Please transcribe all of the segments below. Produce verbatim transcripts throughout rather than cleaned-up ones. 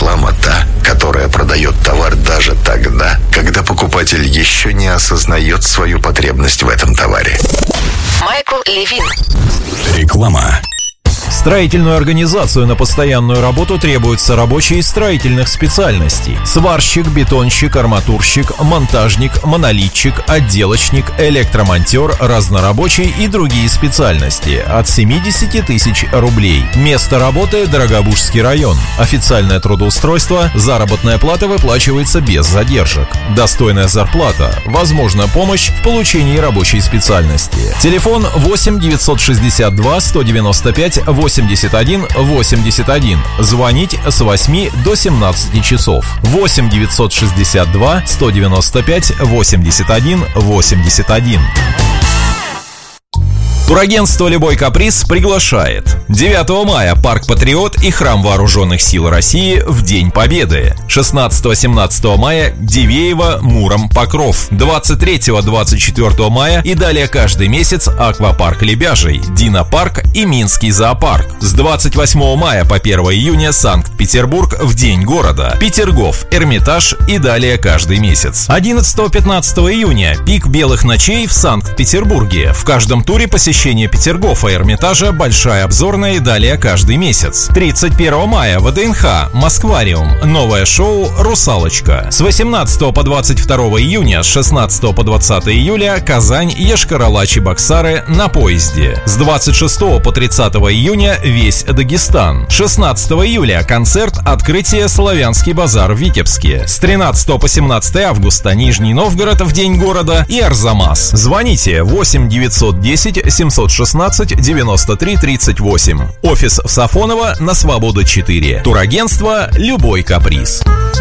Реклама та, которая продает товар даже тогда, когда покупатель еще не осознает свою потребность в этом товаре. Майкл Левин. Реклама. Строительную организацию на постоянную работу требуются рабочие из строительных специальностей: сварщик, бетонщик, арматурщик, монтажник, монолитчик, отделочник, электромонтер, разнорабочий и другие специальности от семидесяти тысяч рублей. Место работы — Дорогобужский район. Официальное трудоустройство, заработная плата выплачивается без задержек. Достойная зарплата, возможна помощь в получении рабочей специальности. Телефон восемь девятьсот шестьдесят два сто девяносто пять восемьдесят один восемьдесят один. Звонить с восьми до семнадцати часов. восемь девятьсот шестьдесят два сто девяносто пять восемьдесят один восемьдесят один. Турагентство «Любой каприз» приглашает. девятого мая Парк Патриот и Храм Вооруженных сил России в День Победы. шестнадцатого-семнадцатого мая Дивеево, Муром, Покров. двадцать третьего-двадцать четвёртого мая и далее каждый месяц Аквапарк Лебяжий, Динопарк и Минский зоопарк. С двадцать восьмого мая по первого июня Санкт-Петербург в День города, Петергоф, Эрмитаж и далее каждый месяц. одиннадцатого-пятнадцатого июня пик белых ночей в Санкт-Петербурге. В каждом туре посещение Петергофа, Эрмитажа, большая обзорная и далее каждый месяц. тридцать первого мая ВДНХ, Москвариум, новое шоу «Русалочка». С восемнадцатого по двадцать второго июня, с шестнадцатого по двадцатое июля Казань, Йошкар-Олы, Чебоксары на поезде. С двадцать шестого по тридцатого июня весь Дагестан. шестнадцатого июля концерт «Открытие Славянский базар» в Витебске. С тринадцатого по семнадцатое августа Нижний Новгород в День города и Арзамас. Звоните восемь девятьсот десять семьсот шестнадцать девяносто три тридцать восемь. Офис в Сафоново на Свобода четыре. Турагентство «Любой каприз».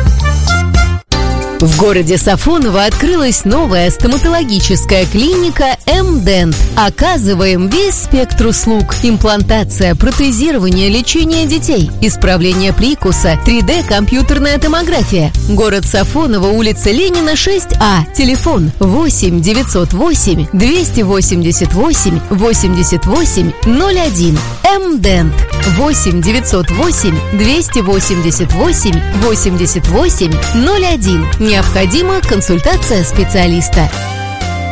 В городе Сафоново открылась новая стоматологическая клиника «М-Дент». Оказываем весь спектр услуг: имплантация, протезирование, лечение детей, исправление прикуса, три дэ компьютерная томография. Город Сафоново, улица Ленина, шесть А. Телефон восемь девятьсот восемь двести восемьдесят восемь восемьдесят восемь ноль один. М-Дент. восемь девятьсот восемь двести восемьдесят восемь восемьдесят восемь ноль один. Необходима консультация специалиста.